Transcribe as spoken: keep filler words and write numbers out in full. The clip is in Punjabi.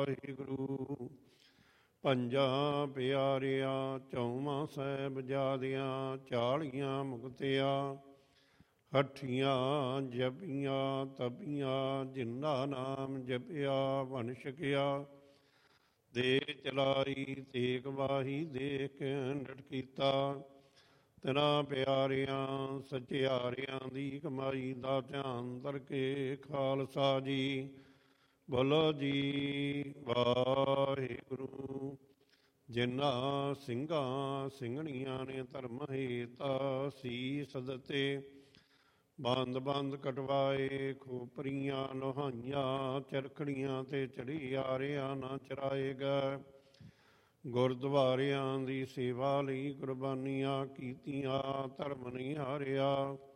ਵਾਹਿਗੁਰੂ। ਪੰਜਾਂ ਪਿਆਰਿਆਂ ਚੌਵਾਂ ਸਾਹਿਬਜ਼ਾਦਿਆਂ ਚਾਲੀਆਂ ਮੁਕਤਿਆਂ ਹੱਠੀਆਂ ਜਪੀਆਂ ਤਪੀਆਂ ਜਿਨ੍ਹਾਂ ਨਾਮ ਜਪਿਆ ਵਨ ਛਕਿਆ। ਦੇ ਚਲਾਈ ਤੇਗ ਵਾਹੀ ਦੇਖ ਡਟ ਕੀਤਾ ਤਿਨਾਂ ਪਿਆਰਿਆਂ ਸਚਿਆਰਿਆਂ ਦੀ ਕਮਾਈ ਦਾ ਧਿਆਨ ਧਰਕੇ ਖਾਲਸਾ ਜੀ ਬੋਲੋ ਜੀ ਵਾਹਿਗੁਰੂ। ਜਿਨ੍ਹਾਂ ਸਿੰਘਾਂ ਸਿੰਘਣੀਆਂ ਨੇ ਧਰਮ ਹੇਤਾ ਸੀਸ ਦਿੱਤੇ ਬੰਦ ਬੰਦ ਕਟਵਾਏ ਖੋਪਰੀਆਂ ਲੋਹਾਈਆਂ ਚਰਖੜੀਆਂ ਤੇ ਚੜੀ ਆਰਿਆਂ ਨਾ ਚਰਾਏ ਗਏ। ਗੁਰਦੁਆਰਿਆਂ ਦੀ ਸੇਵਾ ਲਈ ਕੁਰਬਾਨੀਆਂ ਕੀਤੀਆਂ ਧਰਮ ਨਹੀਂ ਹਾਰਿਆ।